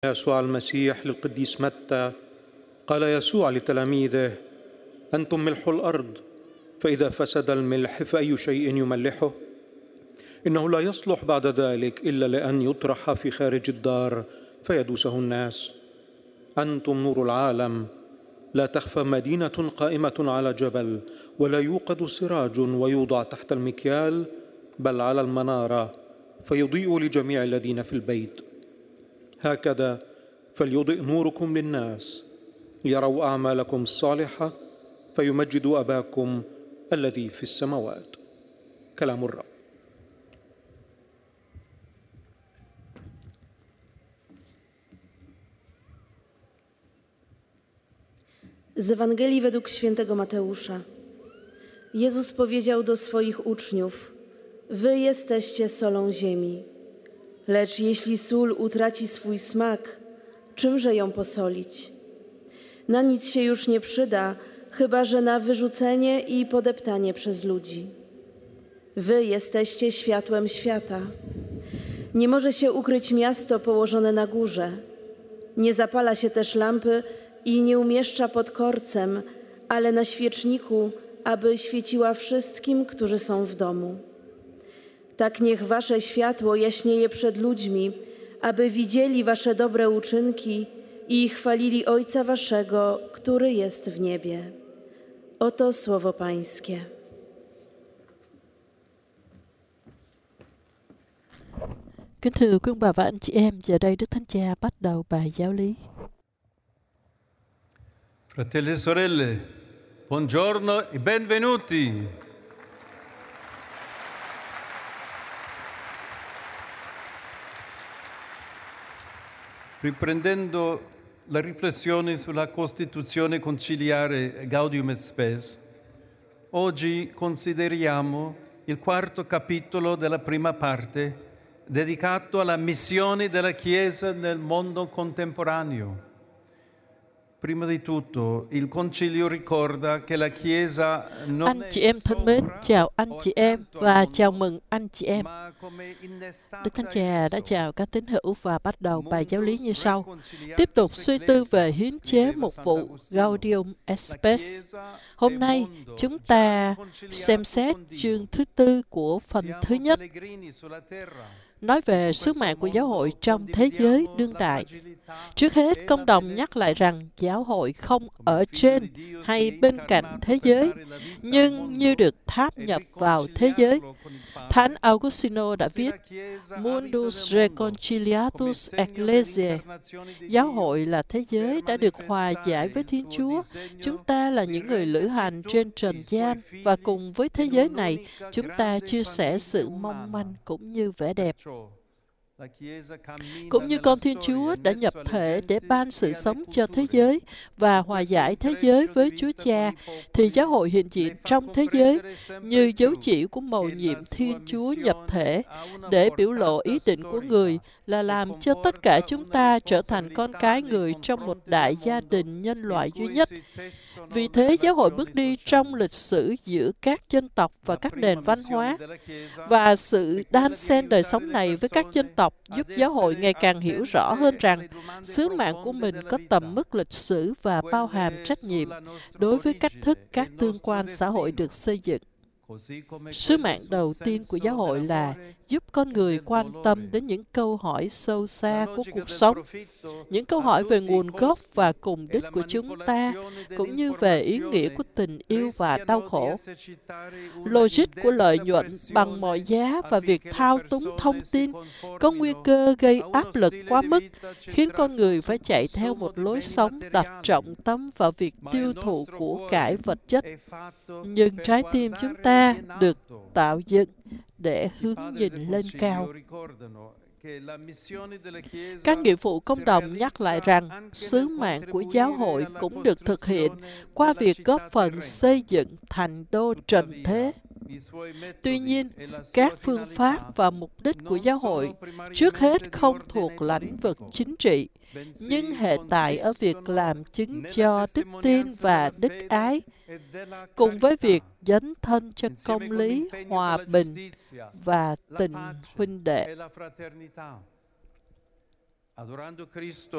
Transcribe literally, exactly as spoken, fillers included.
يسوع المسيح للقديس متى قال يسوع لتلاميذه: أنتم ملح الأرض، فإذا فسد الملح فأي شيء يملحه؟ إنه لا يصلح بعد ذلك إلا لأن يطرح في خارج الدار فيدوسه الناس. أنتم نور العالم. لا تخفى مدينة قائمة على جبل، ولا يوقد سراج ويوضع تحت المكيال، بل على المنارة، فيضيء لجميع الذين في البيت. هكذا فليضئ نوركم للناس، ليروا أعمالكم الصالحة فيمجدوا أباكم الذي في السماوات. كلام الرب. Z Ewangelii według świętego Mateusza. Jezus powiedział do swoich uczniów: Wy jesteście solą ziemi. Lecz jeśli sól utraci swój smak, czymże ją posolić? Na nic się już nie przyda, chyba że na wyrzucenie i podeptanie przez ludzi. Wy jesteście światłem świata. Nie może się ukryć miasto położone na górze. Nie zapala się też lampy i nie umieszcza pod korcem, ale na świeczniku, aby świeciła wszystkim, którzy są w domu. Tak niech wasze światło jaśnieje przed ludźmi, aby widzieli wasze dobre uczynki i chwalili Ojca waszego, który jest w niebie. Oto słowo Pańskie. Kính thưa quý ông bà và anh chị em, giờ đây Đức Thánh Cha bắt đầu bài giáo lý. Fratelli e sorelle, buongiorno e benvenuti. Riprendendo la riflessione sulla Costituzione conciliare Gaudium et Spes, oggi consideriamo il quarto capitolo della prima parte dedicato alla missione della Chiesa nel mondo contemporaneo. Prima di tutto, il Concilio ricorda che la Chiesa non Anh chị em thân mến, chào anh chị em và chào mừng anh chị em. Đức Thánh Cha đã chào các tín hữu và bắt đầu bài giáo lý như sau. Tiếp tục suy tư về hiến chế mục vụ Gaudium et Spes. Hôm nay, chúng ta xem xét chương thứ tư của phần thứ nhất, nói về sứ mạng của giáo hội trong thế giới đương đại. Trước hết, công đồng nhắc lại rằng giáo hội không ở trên hay bên cạnh thế giới, nhưng như được tháp nhập vào thế giới. Thánh Augustino đã viết: Mundus reconciliatus ecclesiae. Giáo hội là thế giới đã được hòa giải với Thiên Chúa. Chúng ta là những người lữ hành trên trần gian, và cùng với thế giới này, chúng ta chia sẻ sự mong manh cũng như vẻ đẹp. Cũng như con Thiên Chúa đã nhập thể để ban sự sống cho thế giới và hòa giải thế giới với Chúa Cha, thì giáo hội hiện diện trong thế giới như dấu chỉ của mầu nhiệm Thiên Chúa nhập thể, để biểu lộ ý định của người là làm cho tất cả chúng ta trở thành con cái người trong một đại gia đình nhân loại duy nhất. Vì thế, giáo hội bước đi trong lịch sử giữa các dân tộc và các nền văn hóa, và sự đan xen đời sống này với các dân tộc giúp giáo hội ngày càng hiểu rõ hơn rằng sứ mạng của mình có tầm mức lịch sử và bao hàm trách nhiệm đối với cách thức các tương quan xã hội được xây dựng. Sứ mạng đầu tiên của giáo hội là giúp con người quan tâm đến những câu hỏi sâu xa của cuộc sống, những câu hỏi về nguồn gốc và cùng đích của chúng ta, cũng như về ý nghĩa của tình yêu và đau khổ. Logic của lợi nhuận bằng mọi giá và việc thao túng thông tin có nguy cơ gây áp lực quá mức, khiến con người phải chạy theo một lối sống đặt trọng tâm vào việc tiêu thụ của cải vật chất. Nhưng trái tim chúng ta được tạo dựng để hướng nhìn lên cao. Các nghĩa vụ công đồng nhắc lại rằng sứ mạng của giáo hội cũng được thực hiện qua việc góp phần xây dựng thành đô trần thế. Tuy nhiên, các phương pháp và mục đích của giáo hội trước hết không thuộc lĩnh vực chính trị, nhưng hệ tại ở việc làm chứng cho đức tin và đức ái, cùng với việc dấn thân cho công lý, hòa bình và tình huynh đệ. Adorando Cristo